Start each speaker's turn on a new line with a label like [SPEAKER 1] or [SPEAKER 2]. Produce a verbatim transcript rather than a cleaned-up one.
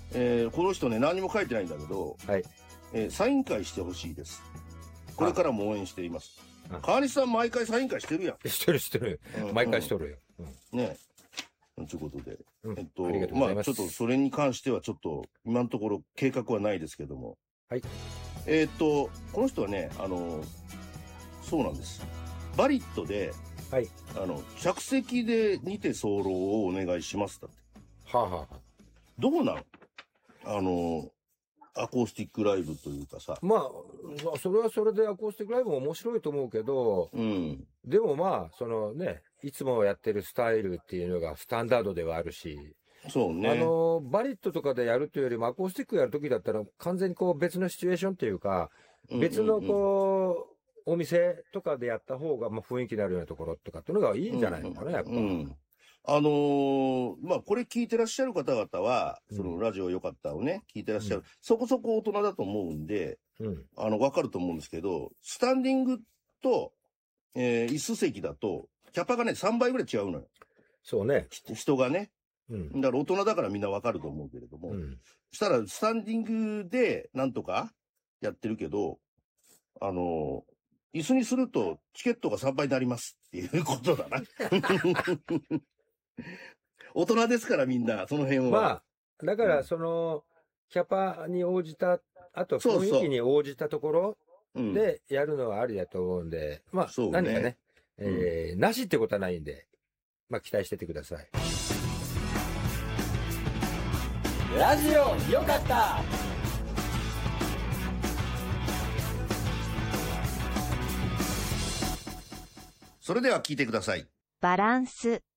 [SPEAKER 1] えー、この人ね何も書いてないんだけど、
[SPEAKER 2] はい、
[SPEAKER 1] えー、サイン会してほしいです。これからも応援しています。
[SPEAKER 2] あ
[SPEAKER 1] 川西さん毎回サイン会してるやん。
[SPEAKER 2] してるしてる、うん、毎回しとるよ、
[SPEAKER 1] うん、ねえということで、
[SPEAKER 2] うん、
[SPEAKER 1] えっとまあちょっとそれに関してはちょっと今のところ計画はないですけども、
[SPEAKER 2] はい、
[SPEAKER 1] えっとこの人はねあのそうなんです、バリットで、
[SPEAKER 2] はい、
[SPEAKER 1] あの着席でにて候をお願いしますだって。
[SPEAKER 2] はあ、はあ、
[SPEAKER 1] どうなん、あのアコースティックライブというかさ。
[SPEAKER 2] まあそれはそれでアコースティックライブも面白いと思うけど、うん、でもまあそのねいつもやってるスタイルっていうのがスタンダードではあるし、
[SPEAKER 1] そうね、
[SPEAKER 2] あのバリットとかでやるというよりもアコースティックやるときだったら完全にこう別のシチュエーションっていうか、別のこうお店とかでやった方がまあ雰囲気になるようなところとかっていうのがいいんじゃないのかな、やっぱ。うん、
[SPEAKER 1] あのー、まあこれ聞いてらっしゃる方々は、そのラジオよかったをね聞いてらっしゃる、うん、そこそこ大人だと思うんで、うん、あの分かると思うんですけど、スタンディングと、えー、椅子席だとキャパがねさんばいぐらい違うのよ。
[SPEAKER 2] そうね、
[SPEAKER 1] 人がね、
[SPEAKER 2] うん、
[SPEAKER 1] だから大人だからみんな分かると思うけれども、うん、そしたらスタンディングでなんとかやってるけど、あのー、椅子にするとチケットがさんばいになりますっていうことだな。大人ですからみんなその辺は。
[SPEAKER 2] まあだからその、うん、キャパに応じた、あと雰囲気に応じたところでやるのはありだと思うんで、うん、まあ、ね、何かね、えーうん、なしってことはないんで、まあ期待しててください。
[SPEAKER 3] ラジオよかった。
[SPEAKER 1] それでは聞いてください。
[SPEAKER 4] バランス。